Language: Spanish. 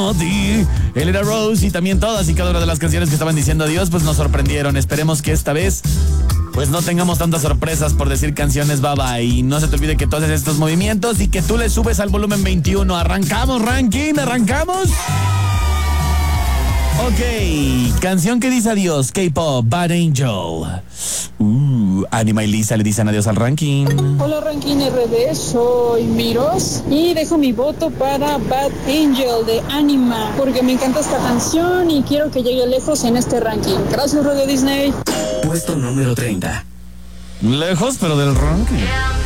Melody, Elena Rose y también todas y cada una de las canciones que estaban diciendo adiós, pues nos sorprendieron. Esperemos que esta vez pues no tengamos tantas sorpresas por decir canciones bye bye. Y no se te olvide que tú haces estos movimientos y que tú le subes al volumen 21. Arrancamos, ranking, arrancamos. Ok, canción que dice adiós, K-pop, Bad Angel. Anima y Lisa le dicen adiós al ranking. Hola ranking RD, soy Miros y dejo mi voto para Bad Angel de Anima porque me encanta esta canción y quiero que llegue lejos en este ranking. Gracias Radio Disney. Puesto número 30. Lejos pero del ranking.